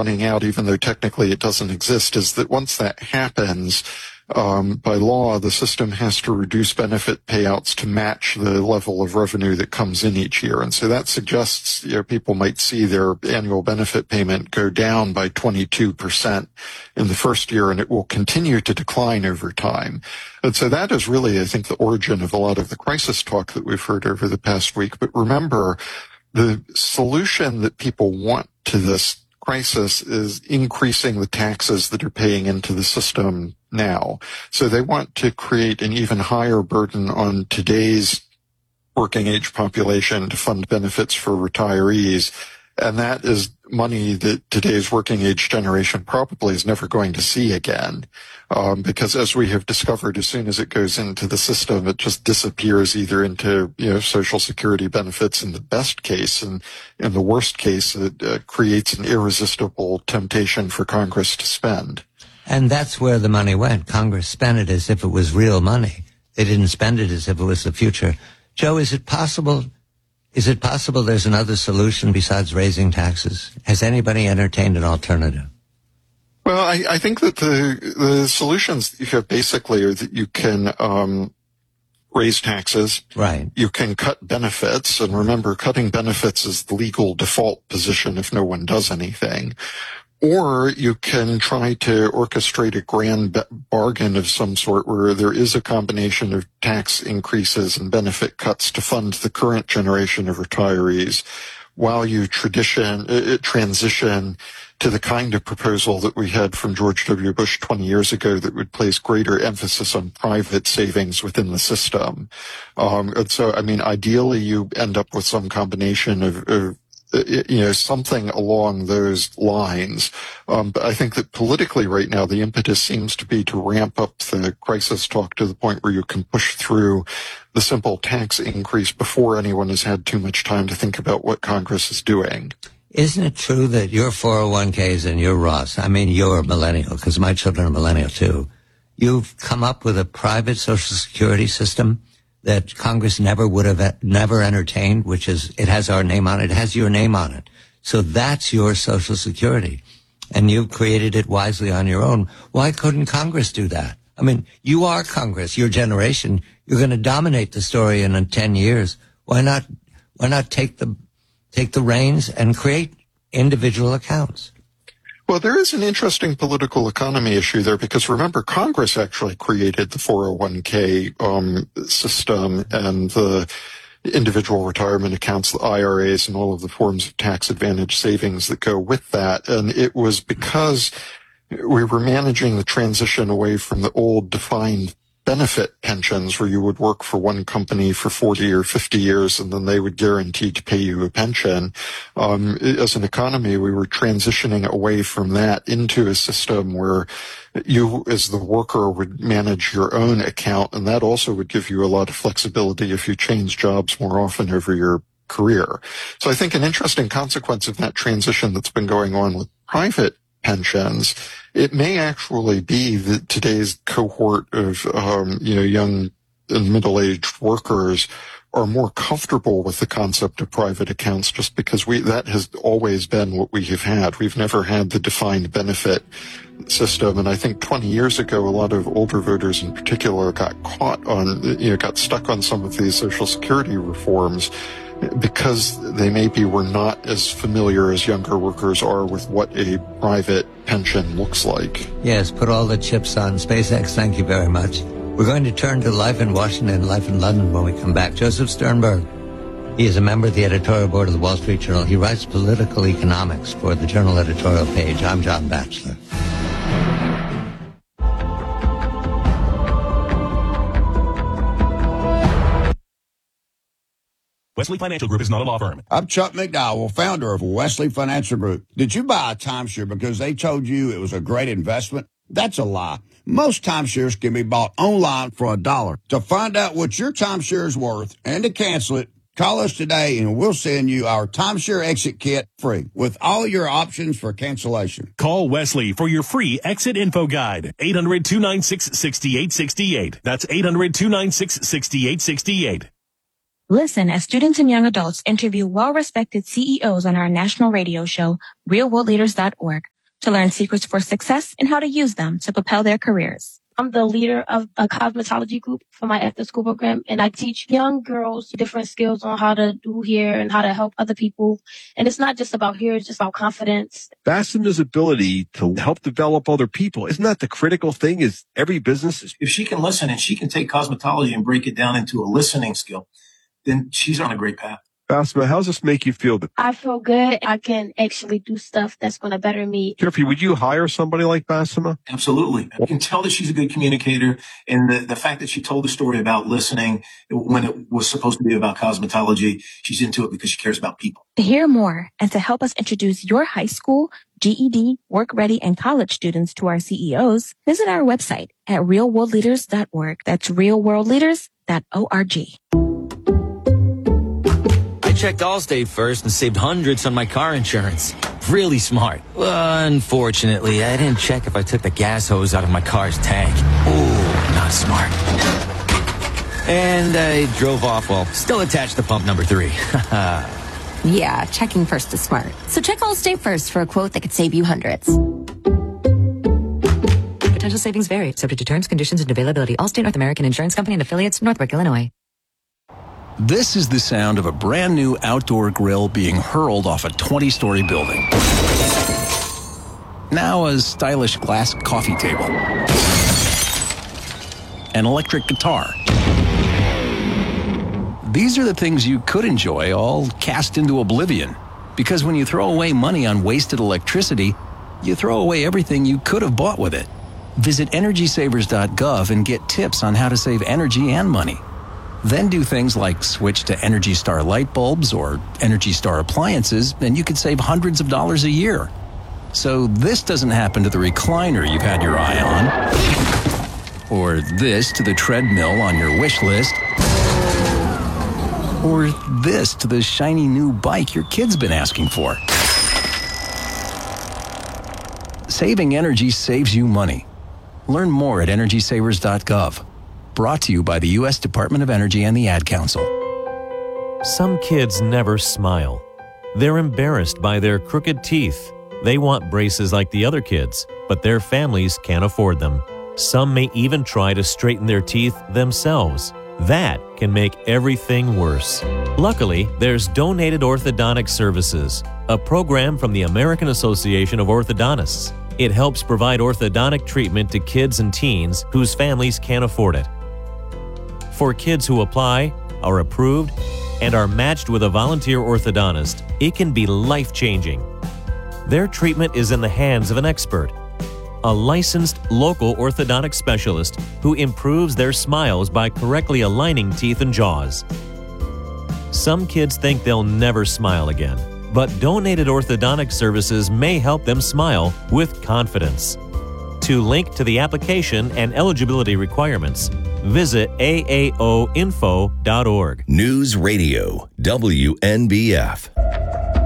running out, even though technically it doesn't exist, is that once that happens, by law, the system has to reduce benefit payouts to match the level of revenue that comes in each year. And so that suggests, people might see their annual benefit payment go down by 22% in the first year, and it will continue to decline over time. And so that is really, I think, the origin of a lot of the crisis talk that we've heard over the past week. But remember, the solution that people want to this crisis is increasing the taxes that are paying into the system now. So they want to create an even higher burden on today's working age population to fund benefits for retirees. And that is money that today's working age generation probably is never going to see again. Because as we have discovered, as soon as it goes into the system, it just disappears either into, Social Security benefits in the best case, and in the worst case, it creates an irresistible temptation for Congress to spend. And that's where the money went. Congress spent it as if it was real money. They didn't spend it as if it was the future. Joe, is it possible there's another solution besides raising taxes? Has anybody entertained an alternative? Well, I think that the solutions you have basically are that you can raise taxes. Right. You can cut benefits. And remember, cutting benefits is the legal default position if no one does anything. Or you can try to orchestrate a grand bargain of some sort where there is a combination of tax increases and benefit cuts to fund the current generation of retirees while you transition to the kind of proposal that we had from George W. Bush 20 years ago that would place greater emphasis on private savings within the system. And so, ideally you end up with some combination of something along those lines. But I think that politically right now, the impetus seems to be to ramp up the crisis talk to the point where you can push through the simple tax increase before anyone has had too much time to think about what Congress is doing. Isn't it true that your 401ks and your Roths, you're a millennial because my children are millennial too, you've come up with a private Social Security system that Congress never entertained, which is, it has our name on it, it has your name on it. So that's your Social Security. And you've created it wisely on your own. Why couldn't Congress do that? You are Congress, your generation. You're going to dominate the story in 10 years. Why not take the reins and create individual accounts? Well, there is an interesting political economy issue there because remember, Congress actually created the 401k system and the individual retirement accounts, the IRAs, and all of the forms of tax advantage savings that go with that. And it was because we were managing the transition away from the old defined benefit pensions where you would work for one company for 40 or 50 years and then they would guarantee to pay you a pension. As an economy, we were transitioning away from that into a system where you as the worker would manage your own account, and that also would give you a lot of flexibility if you change jobs more often over your career. So I think an interesting consequence of that transition that's been going on with private pensions, it may actually be that today's cohort of, young and middle-aged workers are more comfortable with the concept of private accounts just because that has always been what we have had. We've never had the defined benefit system. And I think 20 years ago, a lot of older voters in particular got stuck on some of these Social Security reforms because they maybe were not as familiar as younger workers are with what a private pension looks like. Yes, put all the chips on SpaceX. Thank you very much. We're going to turn to life in Washington, life in London when we come back. Joseph Sternberg. He is a member of the editorial board of the Wall Street Journal. He writes political economics for the Journal editorial page. I'm John Batchelor. Wesley Financial Group is not a law firm. I'm Chuck McDowell, founder of Wesley Financial Group. Did you buy a timeshare because they told you it was a great investment? That's a lie. Most timeshares can be bought online for $1. To find out what your timeshare is worth and to cancel it, call us today and we'll send you our timeshare exit kit free with all your options for cancellation. Call Wesley for your free exit info guide. 800-296-6868. That's 800-296-6868. Listen as students and young adults interview well-respected CEOs on our national radio show, realworldleaders.org, to learn secrets for success and how to use them to propel their careers. I'm the leader of a cosmetology group for my after-school program, and I teach young girls different skills on how to do hair and how to help other people. And it's not just about hair, it's just about confidence. Bassuma's ability to help develop other people, isn't that the critical thing? Is every business is... If she can listen and she can take cosmetology and break it down into a listening skill, then she's on a great path. Bassima, how does this make you feel? I feel good. I can actually do stuff that's going to better me. Jeffrey, would you hire somebody like Bassima? Absolutely. I can tell that she's a good communicator. And the fact that she told the story about listening when it was supposed to be about cosmetology, she's into it because she cares about people. To hear more and to help us introduce your high school, GED, work-ready, and college students to our CEOs, visit our website at realworldleaders.org. That's realworldleaders.org. I checked Allstate first and saved hundreds on my car insurance. Really smart. Unfortunately, I didn't check if I took the gas hose out of my car's tank. Ooh, not smart. And I drove off while still attached to pump number 3. Yeah, checking first is smart. So check Allstate first for a quote that could save you hundreds. Potential savings vary, subject to terms, conditions, and availability. Allstate North American Insurance Company and affiliates, Northbrook, Illinois. This is the sound of a brand new outdoor grill being hurled off a 20-story building. Now a stylish glass coffee table. An electric guitar. These are the things you could enjoy, all cast into oblivion. Because when you throw away money on wasted electricity, you throw away everything you could have bought with it. Visit EnergySavers.gov and get tips on how to save energy and money. Then do things like switch to Energy Star light bulbs or Energy Star appliances, and you could save hundreds of dollars a year. So this doesn't happen to the recliner you've had your eye on, or this to the treadmill on your wish list, or this to the shiny new bike your kid's been asking for. Saving energy saves you money. Learn more at EnergySavers.gov. Brought to you by the U.S. Department of Energy and the Ad Council. Some kids never smile. They're embarrassed by their crooked teeth. They want braces like the other kids, but their families can't afford them. Some may even try to straighten their teeth themselves. That can make everything worse. Luckily, there's Donated Orthodontic Services, a program from the American Association of Orthodontists. It helps provide orthodontic treatment to kids and teens whose families can't afford it. For kids who apply, are approved, and are matched with a volunteer orthodontist, it can be life-changing. Their treatment is in the hands of an expert, a licensed local orthodontic specialist who improves their smiles by correctly aligning teeth and jaws. Some kids think they'll never smile again, but Donated Orthodontic Services may help them smile with confidence. To link to the application and eligibility requirements, visit aaoinfo.org. News Radio, WNBF.